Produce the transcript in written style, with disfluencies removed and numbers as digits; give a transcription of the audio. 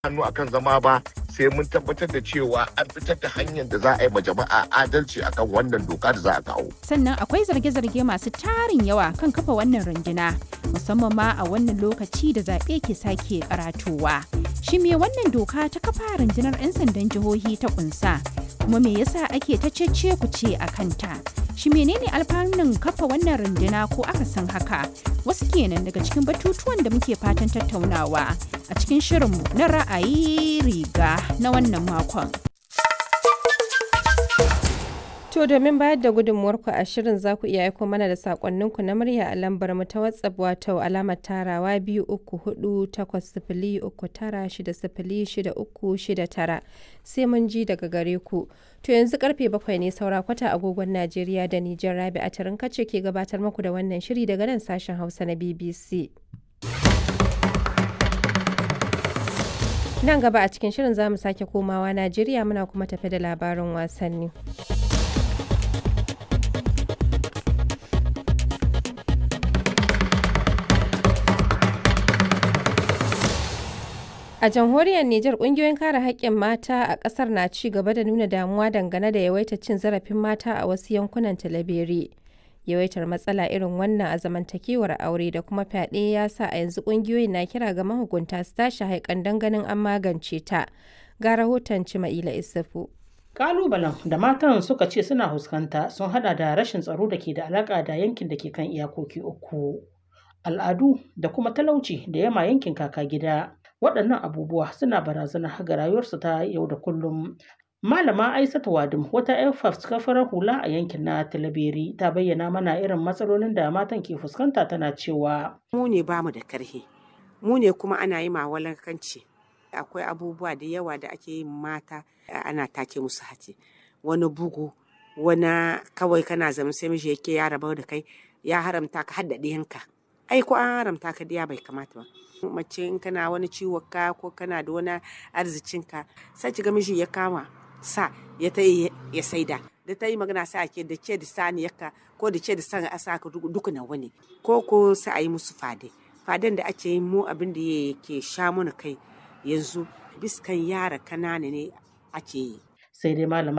hannu akan zama ba sai mun tabbatar da cewa an fitar da hanyar da za a yi ma jama'a adalci akan wannan doka da za a kawo. Sannan akwai zarge-zarge masu tarin yawa kan kafa wannan runduna musamman ma a wannan lokaci da zaɓe ke sake karatowa. Shi me wannan doka ta kafa rundunar 'yan sandan jihohi ta kunsa kuma me yasa ake ta cece ku ce a kanta? Shi menene alfanun kafa wannan runduna ko aka san haka? Wasu kenan daga cikin batutuwan da muke fatan tattaunawa a cikin shirinmu na ra'ayi riga na wannan makon. To domin bayar da gudunmuwarku a shirin za ku iya aiko mana da sakonninku na murya a lambar mu ta WhatsApp wato alamar tarawa 234 sai mun ji daga gare ku. To yanzu karfe 7 ne saura kwata agogon Najeriya da Nijar. Rabi a tarin kace ke gabatar muku da wannan shiri daga nan sashen Hausa na BBC. Nan gaba a cikin shirin za mu sake komawa Najeriya muna kuma tafi da labarin wasanni. A jamhuriyar Nijar ƙungiyoyin kare haƙƙin mata a ƙasar na ci gaba da nuna damuwa dangane da yawaitar cin zarafin mata a wasu yankunan Talabere. Yawaitar matsala irin wannan a zamantakewar aure da kuma fyaɗe ya sa a yanzu ƙungiyoyin na kira ga mahukunta su tashi haikan don ganin an magance ta. Ga rahoton Cima'ila Isufu. Kalubalen da matan suka ce suna fuskanta sun hada da rashin tsaro da ke da alaƙa da yankin da ke kan iyakoki uku, al'adu da kuma talauci da yama yankin kaka gida. Waɗannan abubuwa suna barazana ga rayuwarsu ta yau da kullum. Malama Aisatu Wadim wata 'yar fafutukar hula a yankin na Talabere ta bayyana mana irin matsalolin da matan ke fuskanta tana cewa mu ne bamu da karhi, mu ne kuma ana yi mawalankanci. Akwai abubuwa da yawa da ake yin mata ana take musu hace, wani bugu, wani kawai kana zama sai miji yake ya rabu da kai ya haramta ka hadda ɗiyanka. Ai ko an haramta ka diya bai kamata ba. Mace in kana wani ciwon ka ko kana da wani arzikin ka sai ki ga miji ya kama sa ya ta ya saida da ta yi magana sai ake da ke da saniyarka ko da ke da san asa ka duka na wani ko sai a yi musu faden da ake yin mu abin da yake sha mana kai yanzu biskan yara kanana ne ake yi. Sai dai malama